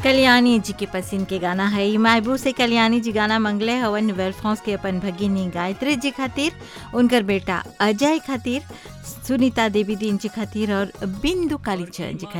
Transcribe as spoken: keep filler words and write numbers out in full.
कल्याणी जी के पसंद के गाना है ई महबूब से कल्याणी जी गाना मंगले हवन नोवेल फ्रांस के अपन भगिनी गायत्री जी खातिर, उनकर बेटा अजय खातिर, सुनीता देवी दीन जी खातिर और बिंदु कालीचरण जी खातिर।